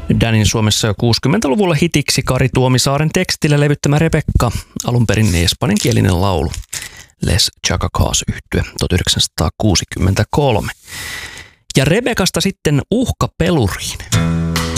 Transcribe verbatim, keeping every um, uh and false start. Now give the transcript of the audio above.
Danin Suomessa jo kuusikymmentäluvulla hitiksi Kari Tuomisaaren tekstillä levyttämä Rebekka, alun perin espanjankielinen laulu. Les Chacacas -yhtye tuhatyhdeksänsataakuusikymmentäkolme. Ja Rebekasta sitten uhkapeluriin.